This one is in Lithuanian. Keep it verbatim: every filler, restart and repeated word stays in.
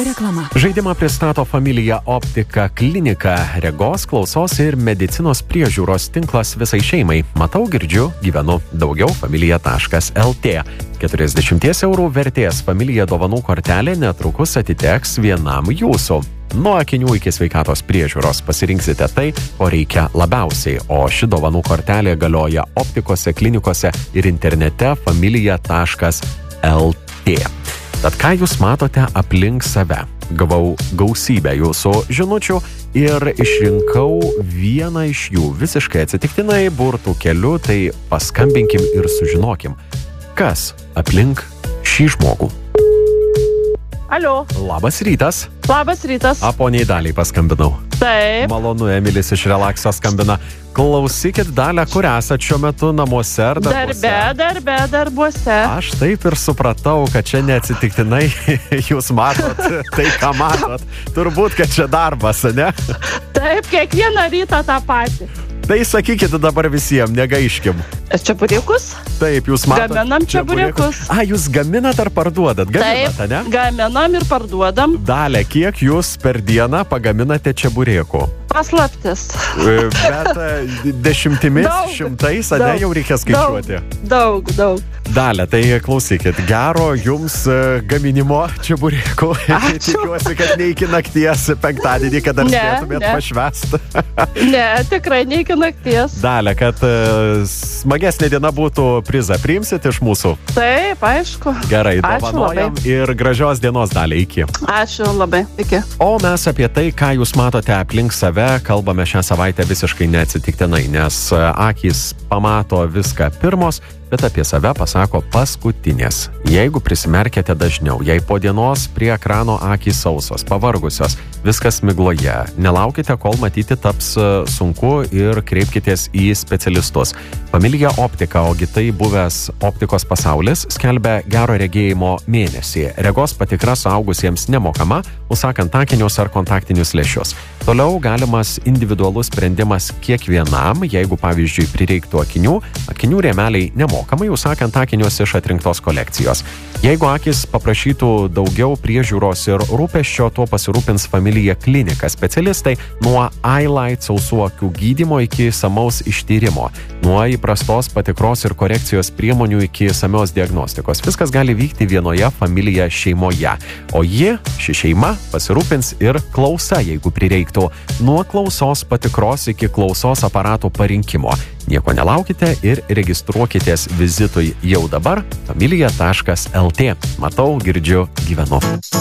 reklama. Žaidimą pristato Familija Optika klinika, regos, klausos ir medicinos priežiūros tinklas visai šeimai. Matau, girdžiu, gyvenu. Daugiau familija taškas el tė. keturiasdešimt eurų vertės Familija dovanų kortelė netrukus atiteks vienam jūsų. Nuo akinių iki sveikatos priežiūros pasirinksite tai, ko reikia labiausiai, o ši dovanų kortelė galioja optikose, klinikose ir internete familija taškas el tė. Tad ką jūs matote aplink save? Gavau gausybę jūsų žinučių ir išrinkau vieną iš jų visiškai atsitiktinai burtų keliu, tai paskambinkim ir sužinokim, kas aplink šį žmogų. Alio. Labas rytas. Labas rytas. A, poniai Daliai paskambinau. Taip. Malonu, Emilis iš Relaxo skambina. Klausykit, Dalia, kur esat šiuo metu, namuose ar darbuose? Darbe, darbe, darbuose. Aš taip ir supratau, kad čia neatsitiktinai jūs matot tai, ką matot. Turbūt, kad čia darbas, ne? Taip, kiekvieną rytą tą patį. Tai sakykite dabar visiems, negaiškim. Čeburekus? Taip, jūs matot. Gaminam čeburekus. A, jūs gaminat ar parduodat? Gaminat, Taip, ne? gaminam ir parduodam. Dalia, kiek jūs per dieną pagaminate čeburekų? Paslaptis. Bet dešimtimis, Daug, šimtais, ane, daug, jau reikia skaičiuoti. Daug, daug. Dalia, tai klausykit, gero jums e, gaminimo čeburekų. Tikiuosi, kad ne iki nakties penktadienį, kad dar Ne, spėtumėt ne. pašvęsti. Ne, tikrai ne iki nakties. Dalia, kad e, smagesnė diena būtų, prizą priimsit iš mūsų. Taip, aišku. Gerai, Ačiū dovanojam labai. ir gražios dienos, Dalia, iki. Ačiū labai. Iki. O mes apie tai, ką jūs matote aplink save, kalbame šią savaitę visiškai neatsitiktinai, nes akys pamato viską pirmos, bet apie save pasako paskutinės. Jeigu prisimerkėte dažniau, jei po dienos prie ekrano akys sausos, pavargusios, viskas migloje, nelaukite, kol matyti taps sunku ir kreipkitės į specialistus. Familija Optika, ogi tai buvęs optikos pasaulis, skelbia gero regėjimo mėnesį. Regos patikra suaugusiems nemokama, užsakant akinius ar kontaktinius lęšius. Toliau galimas individualus sprendimas kiekvienam, jeigu pavyzdžiui prireiktų akinių, akinių rėmeliai nemokamai, užsakant akinius iš atrinktos kolekcijos. Jeigu akis paprašytų daugiau priežiūros ir rūpesčio, tuo pasirūpins Familija klinika specialistai nuo eyelight sausų akių gydymo iki samaus ištyrimo, nuo įprastos patikros ir korekcijos priemonių iki samios diagnostikos. Viskas gali vykti vienoje Familija šeimoje, o ji, ši šeima, pasirūpins ir klausa, jeigu prireiktų, nuo klausos patikros iki klausos aparatų parinkimo. Nieko nelaukite ir registruokitės vizitui jau dabar familija taškas el tė. Matau, girdžiu, gyvenu.